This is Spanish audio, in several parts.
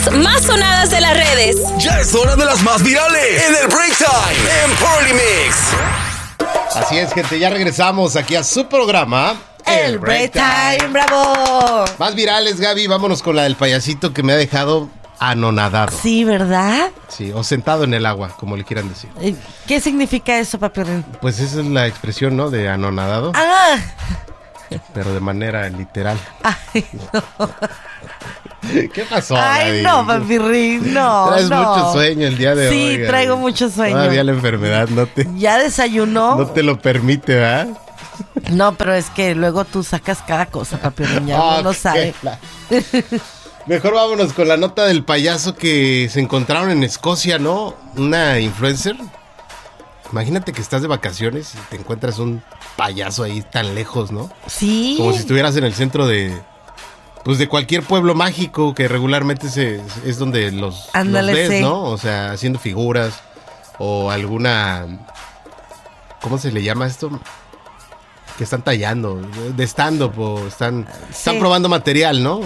más sonadas de las redes. Ya es hora de las más virales en el Break Time en Polymix. Así es, gente, ya regresamos aquí a su programa, El Break Time, bravo. Más virales, Gaby, vámonos con la del payasito que me ha dejado anonadado. Sí, ¿verdad? Sí, o sentado en el agua, como le quieran decir. ¿Qué significa eso, Papirrín? Pues esa es la expresión, ¿no? De anonadado, Ah, pero de manera literal. ay, no. ¿Qué pasó, Ay, Gaby? no, Papirrín, no. Traes no. mucho sueño el día de hoy. Sí, Gaby. traigo mucho sueño. Todavía la enfermedad ¿Ya desayunó? no te lo permite, ¿verdad? No, pero es que luego tú sacas cada cosa, Papirrín, ya uno no sabe. Mejor vámonos con la nota del payaso que se encontraron en Escocia, ¿no? Una influencer. Imagínate que estás de vacaciones y te encuentras un payaso ahí tan lejos, ¿no? Sí. Como si estuvieras en el centro de cualquier pueblo mágico que regularmente es donde los ves, sí. ¿no? O sea, haciendo figuras o alguna... ¿Cómo se le llama esto? Que están tallando, de stand-up o están probando material, ¿no?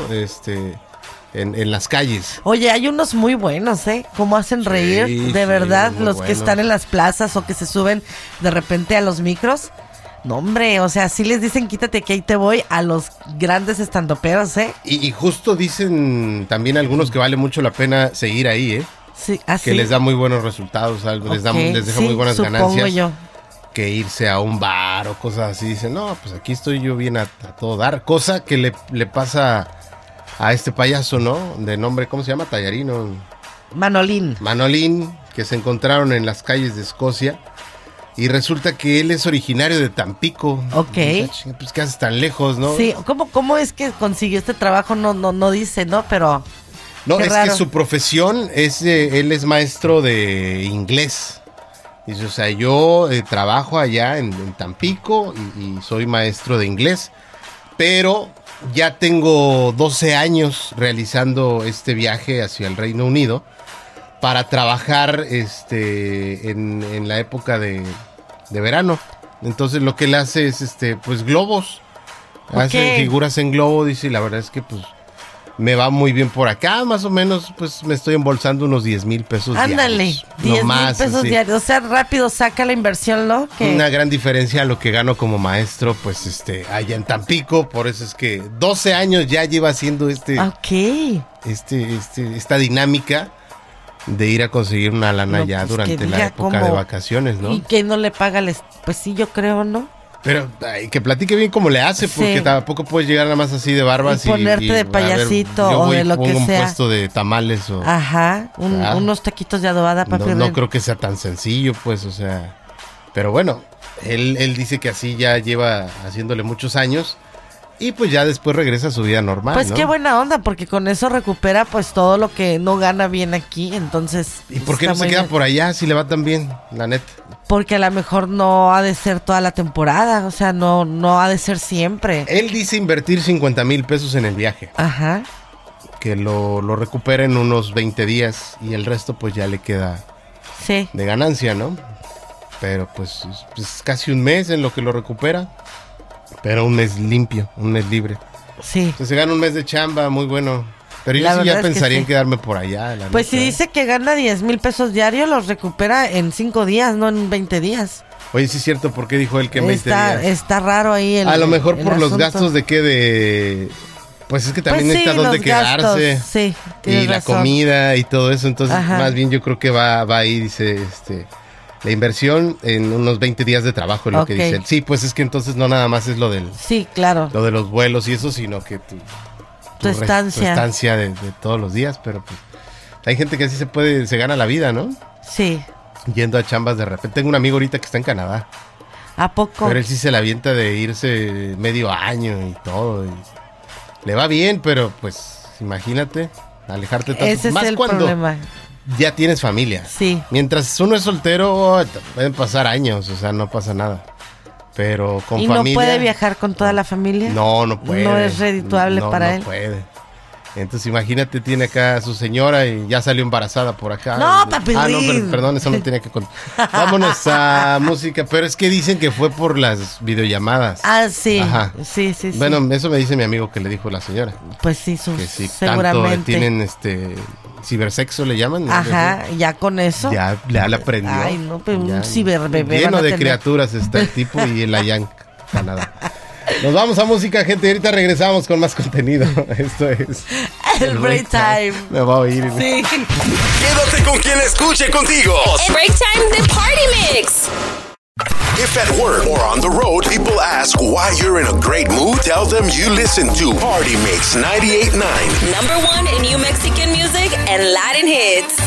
En las calles. Oye, hay unos muy buenos, ¿eh? Cómo hacen reír, Sí, de verdad, muy los que buenos. están en las plazas o que se suben de repente a los micros. No, hombre, o sea, sí les dicen quítate que ahí te voy a los grandes estandoperos, ¿eh? Y justo dicen también algunos que vale mucho la pena seguir ahí, ¿eh? Sí, así. Que les da muy buenos resultados, les deja muy buenas ganancias. Yo. Que irse a un bar o cosas así. Dicen, no, pues aquí estoy yo bien a todo dar. Cosa que le pasa a este payaso, ¿no? De nombre, ¿cómo se llama? Tallarino. Manolín, que se encontraron en las calles de Escocia. Y resulta que él es originario de Tampico. Ok. Pues ¿qué haces tan lejos, no? Sí, ¿cómo es que consiguió este trabajo? No dice, ¿no? Pero No, qué es raro. que su profesión él es maestro de inglés. Dice, o sea, yo trabajo allá en Tampico y soy maestro de inglés, pero ya tengo 12 años realizando este viaje hacia el Reino Unido para trabajar en la época de verano. Entonces lo que él hace es pues globos. Hace figuras en globo, dice, y la verdad es que pues me va muy bien por acá, más o menos, pues me estoy embolsando unos 10,000 pesos Ándale, diarios. 10,000 pesos diarios. O sea, rápido saca la inversión, ¿no? Una gran diferencia a lo que gano como maestro, pues allá en Tampico, por eso es que 12 años ya lleva haciendo esta dinámica de ir a conseguir una lana No, ya pues, durante que la diga época de vacaciones, ¿no? Y que no le paga, pues sí, yo creo, ¿no? Pero que platique bien cómo le hace, porque tampoco puedes llegar nada más así de barbas y ponerte de payasito o de lo que sea. Pongo un puesto de tamales o... Ajá, unos taquitos de adobada, papi. No creo que sea tan sencillo, pues, o sea... Pero bueno, él dice que así ya lleva haciéndole muchos años y pues ya después regresa a su vida normal, Pues ¿no? qué buena onda, porque con eso recupera pues todo lo que no gana bien aquí, entonces... ¿Y por qué no se queda por allá si le va tan bien, la neta? Porque a lo mejor no ha de ser toda la temporada, o sea, no ha de ser siempre. Él dice invertir 50,000 pesos en el viaje. Ajá. Que lo recupera en unos 20 días y el resto pues ya le queda de ganancia, ¿no? Pero pues es casi un mes en lo que lo recupera, pero un mes limpio, un mes libre. Sí. Entonces se gana un mes de chamba, muy bueno. Pero yo sí ya pensaría en quedarme por allá. Pues si dice que gana 10,000 pesos diarios, los recupera en 5 días, no en 20 días. Oye, sí es cierto, ¿por qué dijo él que en 20 días? Está raro ahí a lo mejor por los gastos de... Pues es que también necesita dónde quedarse. Sí, y la razón. comida y todo eso. Entonces, Ajá. más bien yo creo que va ahí, dice, la inversión en unos 20 días de trabajo, es lo que dice él. Sí, pues es que entonces no nada más es lo del... Sí, claro. Lo de los vuelos y eso, sino que tu estancia de todos los días, pero pues hay gente que así se gana la vida, ¿no? Sí. Yendo a chambas de repente. Tengo un amigo ahorita que está en Canadá. ¿A poco? Pero él sí se la avienta de irse medio año y todo. Y le va bien, pero pues imagínate alejarte tanto. Ese más es el cuando problema. Ya tienes familia. Sí. Mientras uno es soltero, pueden pasar años, o sea, no pasa nada. Pero con familia... ¿Y no puede viajar con toda la familia? No puede. No es redituable para él. No puede. Entonces imagínate, tiene acá a su señora y ya salió embarazada por acá. No, papirrín. Perdón, eso no tenía que contar. Vámonos a música, pero es que dicen que fue por las videollamadas. Ah, sí. Ajá. Sí. Bueno, eso me dice mi amigo que le dijo la señora. Pues sí, Que si seguramente. tanto tienen cibersexo le llaman. Ajá, ya con eso. Ya la aprendió. Ay, no, pero Ya, un ciberbebé. lleno van a de tener. criaturas está el tipo y en la Yank, Canadá. Nos vamos a música, gente. Ahorita regresamos con más contenido. Esto es El Break Time. Me va a oír. Sí. Quédate con quien escuche contigo. El Break Time de Party Mix. If at work or on the road, people ask why you're in a great mood, tell them you listen to Party Mix 98.9. #1 in New Mexican music and Latin hits.